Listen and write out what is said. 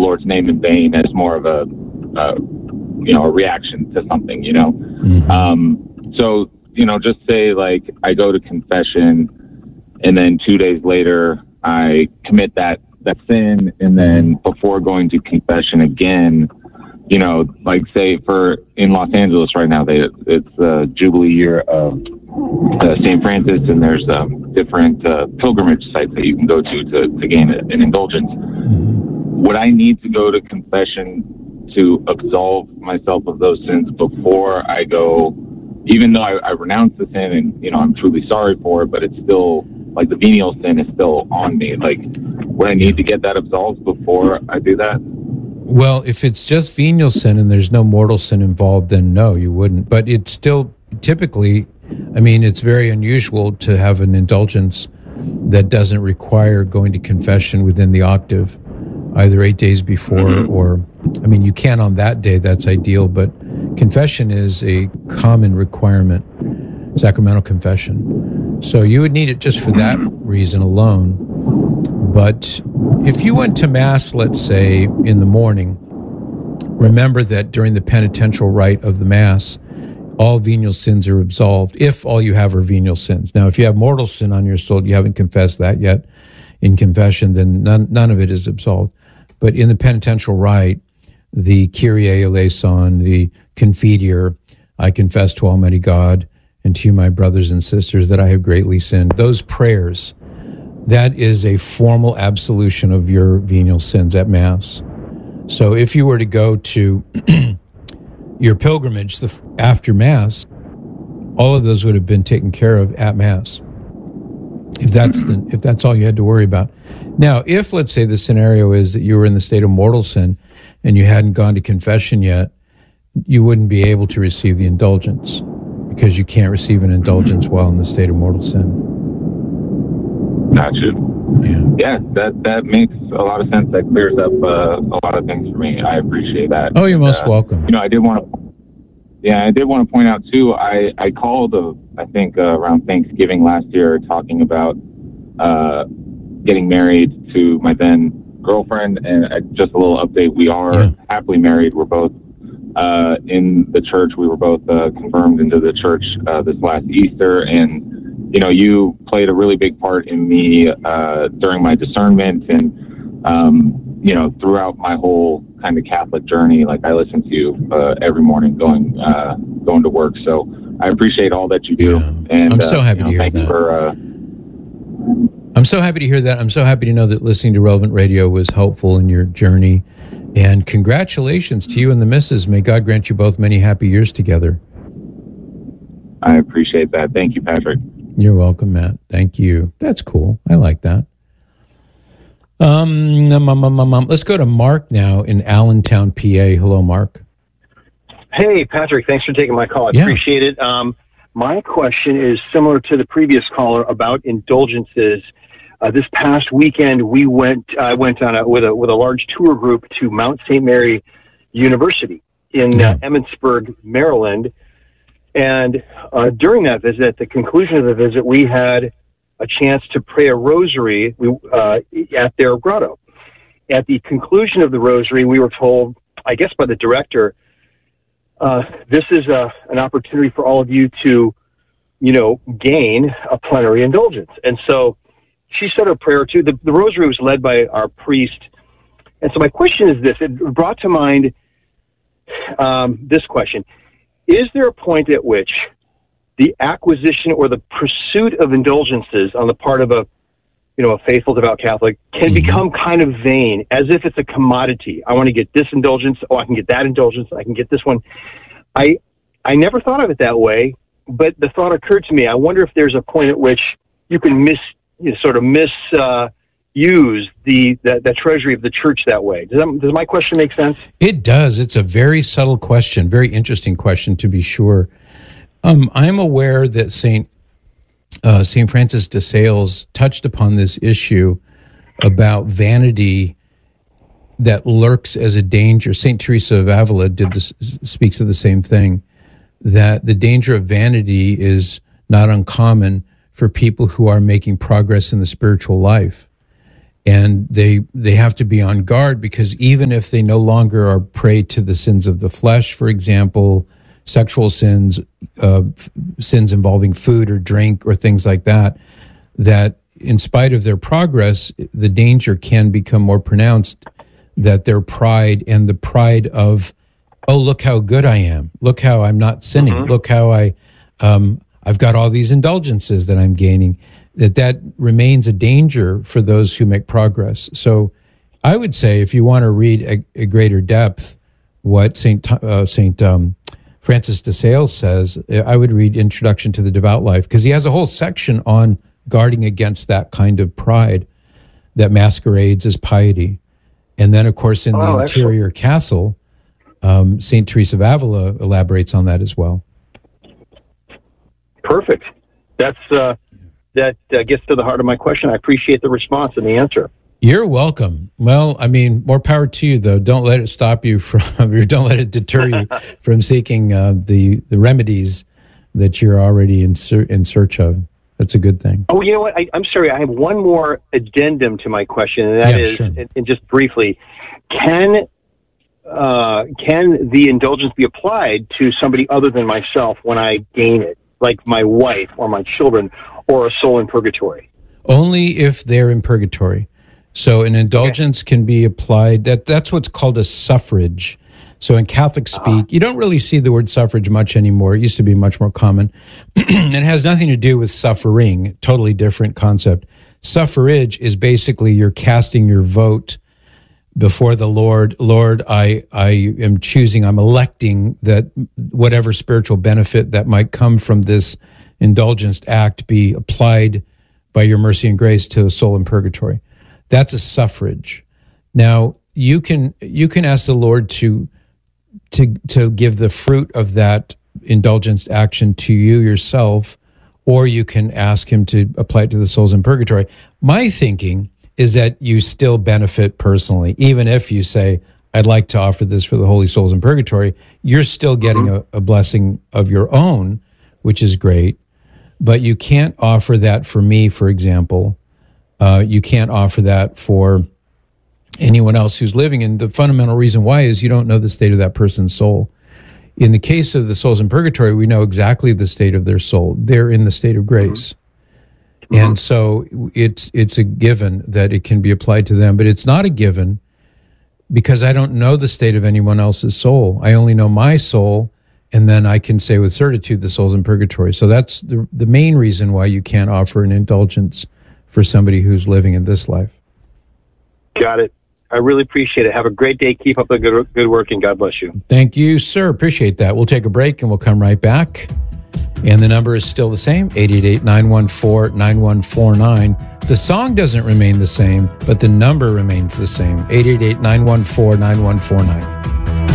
Lord's name in vain as more of a reaction to something, So, just say like I go to confession and then 2 days later I commit that sin. And then before going to confession again, like say in Los Angeles right now, it's the Jubilee year of St. Francis, and there's different pilgrimage sites that you can go to gain an indulgence. Would I need to go to confession to absolve myself of those sins before I go, even though I renounce the sin and, I'm truly sorry for it, but it's still, like, the venial sin is still on me? Like, would I need to get that absolved before I do that? Well, if it's just venial sin and there's no mortal sin involved, then no, you wouldn't. But it's still typically, it's very unusual to have an indulgence that doesn't require going to confession within the octave, either 8 days before or, you can on that day, that's ideal, but confession is a common requirement, sacramental confession. So you would need it just for that reason alone. But if you went to Mass, let's say, in the morning, remember that during the penitential rite of the Mass, all venial sins are absolved, if all you have are venial sins. Now, if you have mortal sin on your soul, you haven't confessed that yet in confession, then none of it is absolved. But in the penitential rite, the Kyrie eleison, the Confiteor, I confess to Almighty God and to you, my brothers and sisters, that I have greatly sinned. Those prayers, that is a formal absolution of your venial sins at Mass. So if you were to go to your pilgrimage after Mass, all of those would have been taken care of at Mass, if that's all you had to worry about. Now, if, let's say, the scenario is that you were in the state of mortal sin and you hadn't gone to confession yet, you wouldn't be able to receive the indulgence, because you can't receive an indulgence while in the state of mortal sin. Gotcha. Yeah, that makes a lot of sense. That clears up a lot of things for me. I appreciate that. Oh, you're most welcome. I did want to point out too, I called, I think around Thanksgiving last year, talking about getting married to my then girlfriend, and just a little update. We are happily married. We're both in the church. We were both confirmed into the church this last Easter, and you played a really big part in me during my discernment, and throughout my whole kind of Catholic journey. Like, I listen to you every morning going to work. So I appreciate all that you do. Yeah. And I'm so happy to hear that. I'm so happy to hear that. I'm so happy to know that listening to Relevant Radio was helpful in your journey. And congratulations to you and the missus. May God grant you both many happy years together. I appreciate that. Thank you, Patrick. You're welcome, Matt. Thank you. That's cool. I like that. Let's go to Mark now in Allentown, PA. Hello, Mark. Hey, Patrick. Thanks for taking my call. I appreciate it. My question is similar to the previous caller about indulgences. This past weekend, I went on with a large tour group to Mount St. Mary University in Emmitsburg, Maryland. And during that visit, at the conclusion of the visit, we had a chance to pray a rosary at their grotto. At the conclusion of the rosary, we were told, I guess by the director, this is an opportunity for all of you to, gain a plenary indulgence. And so she said a prayer too. The rosary was led by our priest. And so my question is this. It brought to mind this question. Is there a point at which the acquisition or the pursuit of indulgences on the part of a faithful, devout Catholic can become kind of vain, as if it's a commodity? I want to get this indulgence. Oh, I can get that indulgence. I can get this one. I never thought of it that way, but the thought occurred to me. I wonder if there's a point at which you can misuse the treasury of the church that way. Does my question make sense? It does. It's a very subtle question, very interesting question, to be sure. I'm aware that Saint Francis de Sales touched upon this issue about vanity that lurks as a danger. Saint Teresa of Avila speaks of the same thing, that the danger of vanity is not uncommon for people who are making progress in the spiritual life. And they have to be on guard, because even if they no longer are prey to the sins of the flesh, for example, sexual sins, sins involving food or drink or things like that, that in spite of their progress, the danger can become more pronounced, that their pride and the pride of, oh, look how good I am. Look how I'm not sinning. Mm-hmm. Look how I've got all these indulgences that I'm gaining. That remains a danger for those who make progress. So I would say, if you want to read a greater depth what Saint Francis de Sales says, I would read Introduction to the Devout Life, because he has a whole section on guarding against that kind of pride that masquerades as piety. And then, of course, in the Interior Castle, Saint Teresa of Avila elaborates on that as well. Perfect. That gets to the heart of my question. I appreciate the response and the answer. You're welcome. Well, I mean, more power to you, though. Don't let it stop you from, or don't let it deter you from seeking the remedies that you're already in search of. That's a good thing. Oh, you know what? I'm sorry. I have one more addendum to my question, and that is, sure. And just briefly, can the indulgence be applied to somebody other than myself when I gain it, like my wife or my children or a soul in purgatory? Only if they're in purgatory. So an indulgence can be applied. That's what's called a suffrage. So in Catholic speak, you don't really see the word suffrage much anymore. It used to be much more common. And it has nothing to do with suffering, totally different concept. Suffrage is basically you're casting your vote before the Lord. Lord, I am choosing, I'm electing that whatever spiritual benefit that might come from this indulgence act be applied by your mercy and grace to a soul in purgatory. That's a suffrage. Now, you can ask the Lord to give the fruit of that indulgence action to you yourself, or you can ask him to apply it to the souls in purgatory. My thinking is that you still benefit personally. Even if you say, I'd like to offer this for the holy souls in purgatory, you're still getting a blessing of your own, which is great. But you can't offer that for me, for example. You can't offer that for anyone else who's living. And the fundamental reason why is you don't know the state of that person's soul. In the case of the souls in purgatory, we know exactly the state of their soul. They're in the state of grace. And so it's a given that it can be applied to them, but it's not a given because I don't know the state of anyone else's soul. I only know my soul, and then I can say with certitude the soul's in purgatory. So that's the main reason why you can't offer an indulgence for somebody who's living in this life. Got it. I really appreciate it. Have a great day. Keep up the good work, and God bless you. Thank you, sir. Appreciate that. We'll take a break, and we'll come right back. And the number is still the same, 888-914-9149. The song doesn't remain the same, but the number remains the same, 888-914-9149.